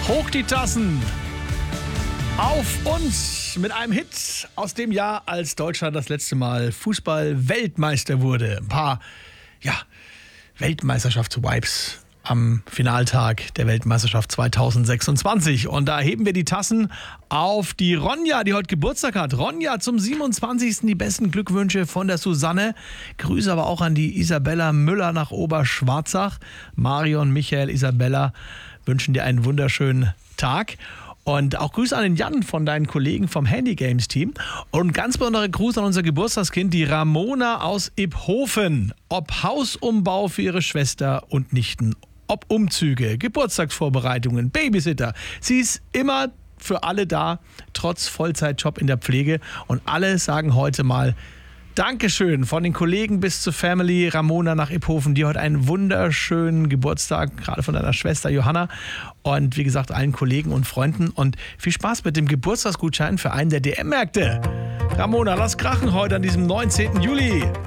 Hoch die Tassen! Auf uns mit einem Hit aus dem Jahr, als Deutschland das letzte Mal Fußball-Weltmeister wurde. Ein paar, Weltmeisterschafts-Vibes am Finaltag der Weltmeisterschaft 2026. Und da heben wir die Tassen auf die Ronja, die heute Geburtstag hat. Ronja, zum 27. die besten Glückwünsche von der Susanne. Grüße aber auch an die Isabella Müller nach Oberschwarzach. Marion, Michael, Isabella wünschen dir einen wunderschönen Tag. Und auch Grüße an den Jan von deinen Kollegen vom Handy Games Team. Und ganz besondere Gruß an unser Geburtstagskind, die Ramona aus Iphofen. Ob Hausumbau für ihre Schwester und Nichten, ob Umzüge, Geburtstagsvorbereitungen, Babysitter. Sie ist immer für alle da, trotz Vollzeitjob in der Pflege. Und alle sagen heute mal Dankeschön von den Kollegen bis zur Family. Ramona nach Iphofen, die heute einen wunderschönen Geburtstag, gerade von deiner Schwester Johanna. Und wie gesagt, allen Kollegen und Freunden. Und viel Spaß mit dem Geburtstagsgutschein für einen der DM-Märkte. Ramona, lass krachen heute an diesem 19. Juli.